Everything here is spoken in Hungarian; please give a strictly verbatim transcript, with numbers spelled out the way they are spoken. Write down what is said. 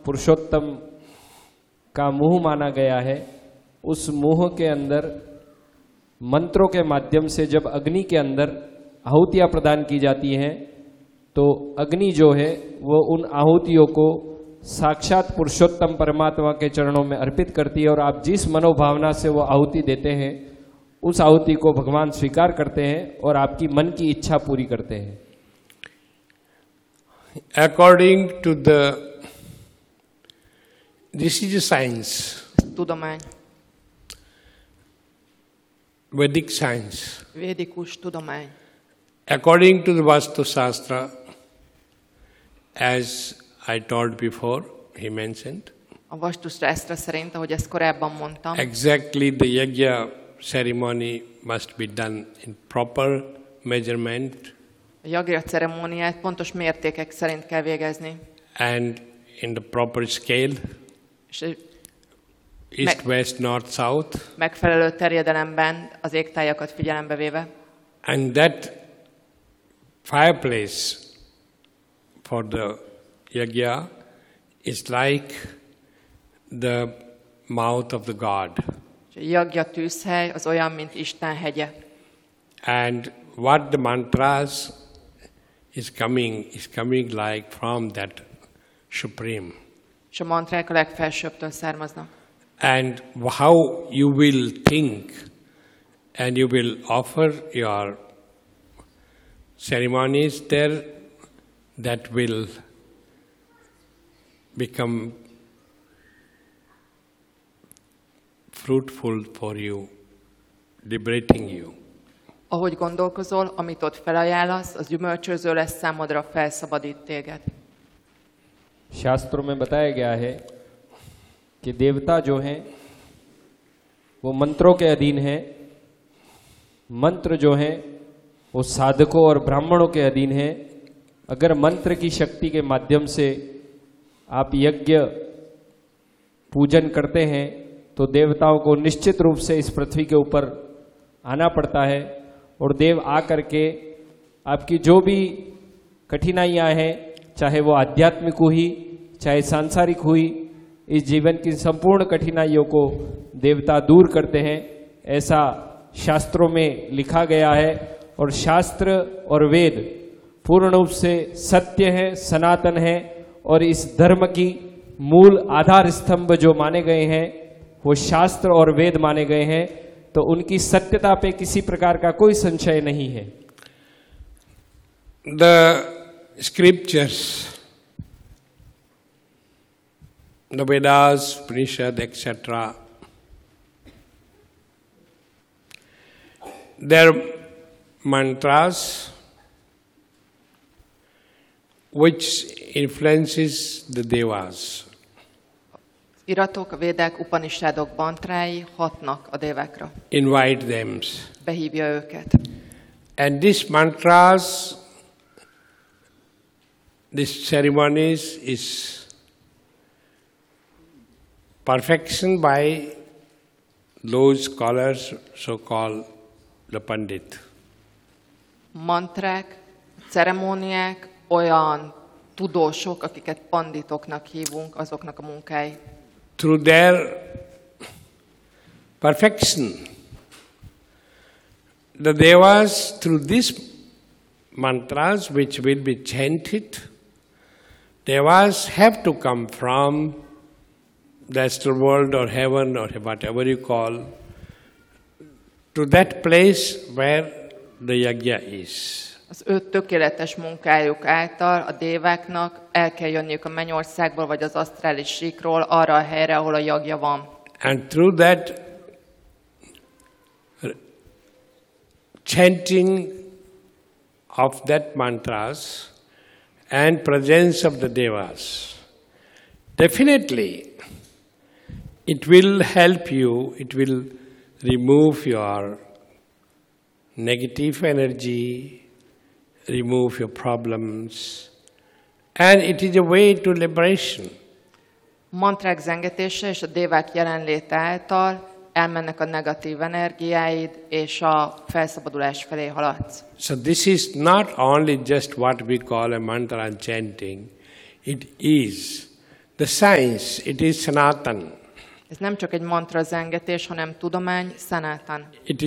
पुरुषोत्तम का मुंह माना गया है, उस मुंह के अंदर मंत्रों के माध्यम से जब अग्नि के अंदर आहुतियां प्रदान की जाती हैं तो अग्नि जो है वो उन आहुतियों को साक्षात पुरुषोत्तम परमात्मा के चरणों में अर्पित करती है और आप जिस मनोभावना से वो आहुति देते हैं उस आहुति को भगवान स्वीकार करते हैं और आपकी मन की इच्छा पूरी करते हैं। According to the this is a science, tudomány, Vedic science. Védikus tudomány. According to the Vastu Shastra, as I told before, he mentioned. A Vastu Shastra szerint, ahogy ezt korábban mondtam, exactly the yajna ceremony must be done in proper measurement. A yagya ceremóniát pontos mértékek szerint kell végezni. And in the proper scale. És East, west, north, south. Megfelelő terjedelemben az égtájakat figyelembe véve. And that fireplace for the yajna is like the mouth of the God. A yagya tűzhely az olyan, mint Isten hegye. And what the mantras is coming is coming like from that supreme. És a mantrák a legfelsőbbtől származnak. And how you will think and you will offer your ceremonies there, that will become fruitful for you, liberating you. Ahogy gondolkozol, amit ott felajánlasz, az gyümölcsöző lesz számodra, felszabadít téged. शास्त्रों में बताया गया है कि देवता जो हैं वो मंत्रों के अधीन हैं, मंत्र जो हैं वो साधकों और ब्राह्मणों के अधीन हैं। अगर मंत्र की शक्ति के माध्यम से आप यज्ञ पूजन करते हैं तो देवताओं को निश्चित रूप से इस पृथ्वी के ऊपर आना पड़ता है और देव आकर के आपकी जो भी कठिनाइयां हैं, चाहे वो आध्यात्मिक हुई चाहे सांसारिक हुई, इस जीवन की संपूर्ण कठिनाइयों को देवता दूर करते हैं, ऐसा शास्त्रों में लिखा गया है। और शास्त्र और वेद पूर्ण रूप से सत्य है, सनातन है और इस धर्म की मूल आधार स्तंभ जो माने गए हैं वो शास्त्र और वेद माने गए हैं, तो उनकी सत्यता पे किसी प्रकार का कोई संशय नहीं है। The scriptures, the Vedas, Upanishad, et cetera, their mantras which influences the devas. Iratok, a védek, upanishadok, mantrái hatnak a dévákra. Invite them. Behívja őket. And these mantras, these ceremonies is perfection by those scholars, so-called the Pandit. Mantrák, ceremóniák, olyan tudósok, akiket panditoknak hívunk, azoknak a munkái. Through their perfection, the devas, through these mantras which will be chanted, devas have to come from the astral world or heaven or whatever you call, to that place where the yajna is. Az ő tökéletes munkájuk által a déváknak el kell jönniük a mennyországból vagy az asztrális síkról arra a helyre, ahol a yagya van. And through that chanting of that mantras and presence of the devas, definitely it will help you, it will remove your negative energy, remove your problems, and it is a way to liberation. Mantrák zengetése és a dévák jelenléte által elmennek a negatív energiáid, és a felszabadulás felé haladsz. So this is not only just what we call a mantra and chanting, it is The science, it is Sanatan. Ez nem csak egy mantra zengetés, hanem tudomány, Sanatan. It